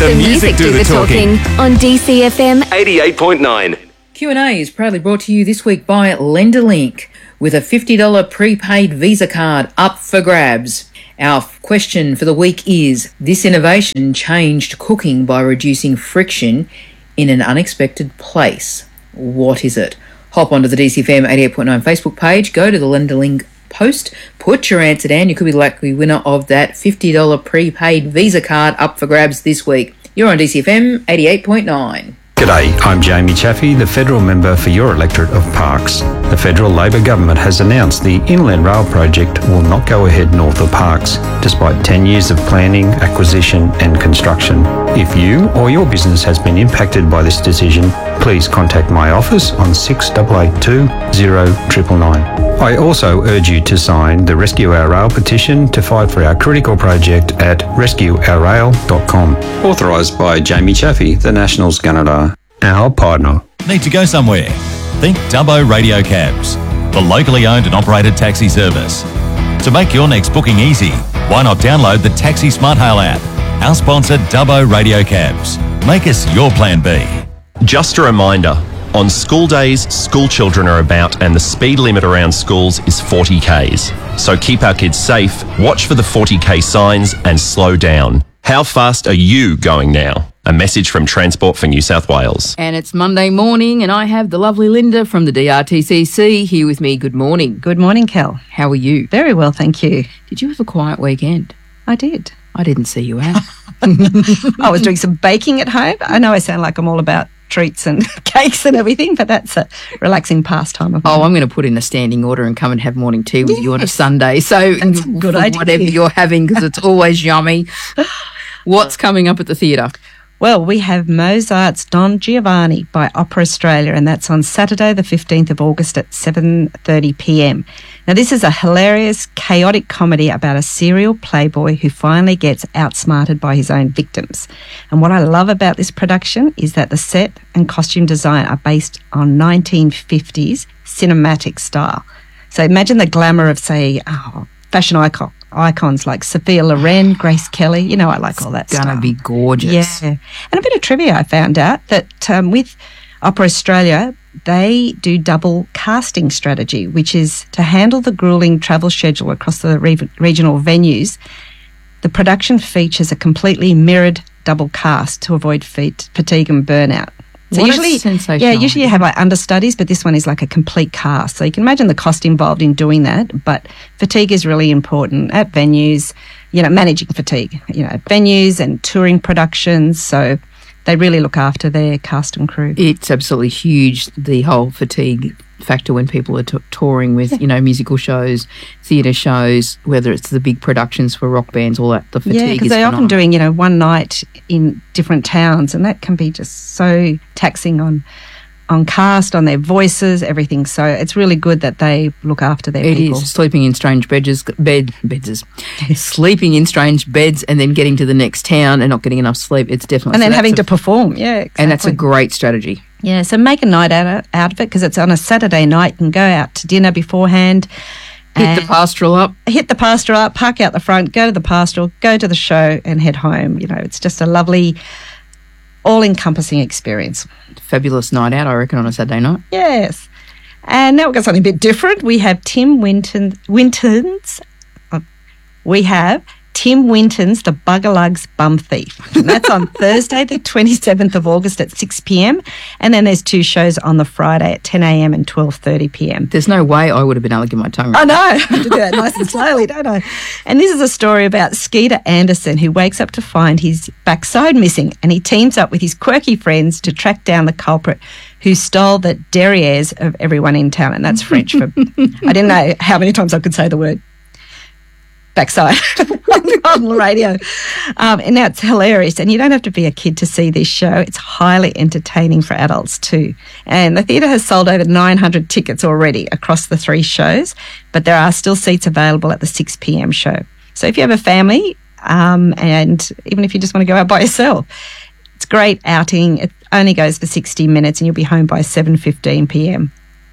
the music do the talking on DCFM 88.9. Q&A is proudly brought to you this week by LenderLink with a $50 prepaid Visa card up for grabs. Our question for the week is, this innovation changed cooking by reducing friction in an unexpected place. What is it? Hop onto the DCFM 88.9 Facebook page, go to the LenderLink post, put your answer down. You could be the likely winner of that $50 prepaid Visa card up for grabs this week. You're on DCFM 88.9. G'day, I'm Jamie Chaffey, the federal member for your electorate of Parkes. The federal Labor government has announced the Inland Rail project will not go ahead north of Parkes, despite 10 years of planning, acquisition and construction. If you or your business has been impacted by this decision, please contact my office on 6882 0999. I also urge you to sign the Rescue Our Rail petition to fight for our critical project at rescueourrail.com. Authorised by Jamie Chaffey, the Nationals Gunnedah, our partner. Need to go somewhere? Think Dubbo Radio Cabs, the locally owned and operated taxi service. To make your next booking easy, why not download the Taxi Smart Hail app? Our sponsor, Dubbo Radio Cabs. Make us your plan B. Just a reminder, on school days, school children are about and the speed limit around schools is 40 Ks. So keep our kids safe, watch for the 40K signs and slow down. How fast are you going now? A message from Transport for New South Wales. And it's Monday morning and I have the lovely Linda from the DRTCC here with me. Good morning. Good morning, Kel. How are you? Very well, thank you. Did you have a quiet weekend? I did. I didn't see you out. I was doing some baking at home. I know I sound like I'm all about treats and cakes and everything, but that's a relaxing pastime of mine. Oh, I'm going to put in a standing order and come and have morning tea with you on a Sunday. So That's a good idea. Whatever you're having, because it's always yummy. What's coming up at the theatre? Well, we have Mozart's Don Giovanni by Opera Australia, and that's on Saturday the 15th of August at 7:30pm. Now, this is a hilarious, chaotic comedy about a serial playboy who finally gets outsmarted by his own victims. And what I love about this production is that the set and costume design are based on 1950s cinematic style. So imagine the glamour of, say, fashion icons like Sophia Loren, Grace Kelly. You know, I like all that stuff. It's going to be gorgeous. Yeah. And a bit of trivia I found out that with Opera Australia, they do double casting strategy, which is to handle the grueling travel schedule across the regional venues. The production features a completely mirrored double cast to avoid fatigue and burnout. So What usually, a sensational usually you have like understudies, but this one is like a complete cast. So you can imagine the cost involved in doing that. But fatigue is really important at venues, managing fatigue, at venues and touring productions. So they really look after their cast and crew. It's absolutely huge, the whole fatigue factor when people are touring with, musical shows, theatre shows, whether it's the big productions for rock bands, all that, the fatigue is because they're often doing, one night in different towns, and that can be just so taxing on cast, on their voices, everything. So it's really good that they look after their people. It is. Sleeping in strange sleeping in strange beds and then getting to the next town and not getting enough sleep. It's definitely... And then having to perform, yeah, exactly. And that's a great strategy. Yeah, so make a night out of it because it's on a Saturday night. You can go out to dinner beforehand. Hit the pastoral up, park out the front, go to the pastoral, go to the show and head home. It's just a lovely, all-encompassing experience. Fabulous night out, I reckon, on a Saturday night. Yes. And now we've got something a bit different. We have Tim Winton's The Buggerlugs Bum Thief. And that's on Thursday, the 27th of August at 6pm. And then there's two shows on the Friday at 10am and 12:30pm. There's no way I would have been able to get my tongue right. I know. I have to do that nice and slowly, don't I? And this is a story about Skeeter Anderson, who wakes up to find his backside missing, and he teams up with his quirky friends to track down the culprit who stole the derrieres of everyone in town. And that's French for... I didn't know how many times I could say the word backside on the radio. And now it's hilarious. And you don't have to be a kid to see this show. It's highly entertaining for adults too. And the theatre has sold over 900 tickets already across the three shows, but there are still seats available at the 6pm show. So if you have a family, and even if you just want to go out by yourself, it's a great outing. It only goes for 60 minutes and you'll be home by 7:15pm.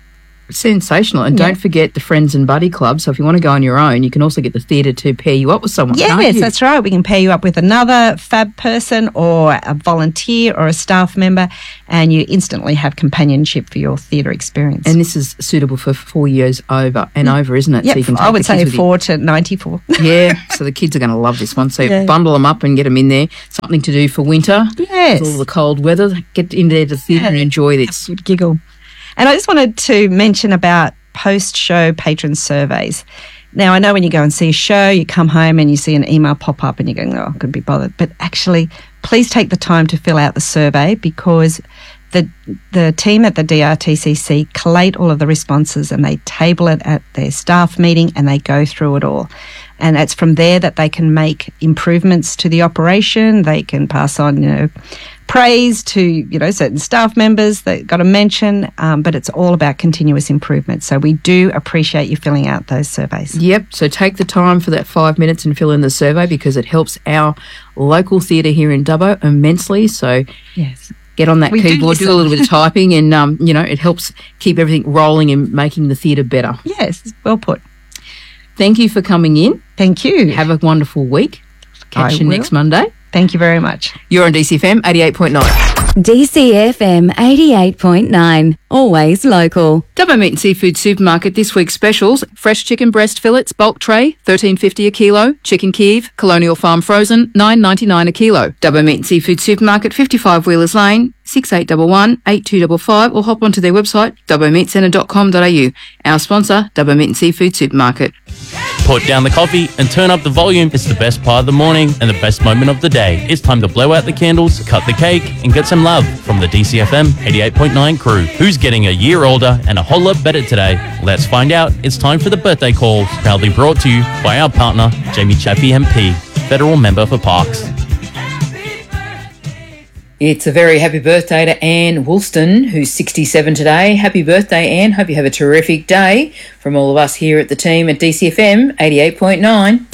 Sensational. And don't forget the Friends and Buddy Club. So if you want to go on your own, you can also get the theatre to pair you up with someone, can't Yes, you? that's right. We can pair you up with another fab person or a volunteer or a staff member, and you instantly have companionship for your theatre experience. And this is suitable for 4 years over, isn't it? Yep, So you can take I would the say kids with you. 4 to 94. Yeah, so the kids are going to love this one. So Yeah. bundle them up and get them in there. Something to do for winter. Yes. With all the cold weather. Get in there to theatre and enjoy this. Good giggle. And I just wanted to mention about post-show patron surveys. Now, I know when you go and see a show, you come home and you see an email pop up and you're going, oh, I couldn't be bothered. But actually, please take the time to fill out the survey, because the team at the DRTCC collate all of the responses and they table it at their staff meeting and they go through it all. And it's from there that they can make improvements to the operation. They can pass on, praise to, certain staff members that got a mention, but it's all about continuous improvement. So we do appreciate you filling out those surveys. Yep, so take the time for that 5 minutes and fill in the survey, because it helps our local theatre here in Dubbo immensely. So Yes. get on that We do keyboard, do a listen. little bit of typing, and, it helps keep everything rolling and making the theatre better. Yes, well put. Thank you for coming in. Thank you. Have a wonderful week. Catch I you will. next Monday. Thank you very much. You're on DCFM 88.9. DCFM 88.9. Always local. Dubbo Meat and Seafood Supermarket this week's specials: fresh chicken breast fillets bulk tray $13.50 a kilo, chicken Kiev Colonial Farm frozen $9.99 a kilo. Dubbo Meat and Seafood Supermarket, 55 Wheelers Lane, 6811 8255, or hop onto their website dubbomeatcentre.com.au. Our sponsor, Dubbo Meat and Seafood Supermarket. Put down the coffee and turn up the volume. It's the best part of the morning and the best moment of the day. It's time to blow out the candles, cut the cake, and get some love from the DCFM 88.9 crew. Who's getting a year older and a whole lot better today? Let's find out. It's time for the birthday calls, proudly brought to you by our partner, Jamie Chaffee MP, Federal Member for Parks. It's a very happy birthday to Anne Woolston, who's 67 today. Happy birthday, Anne. Hope you have a terrific day from all of us here at the team at DCFM 88.9.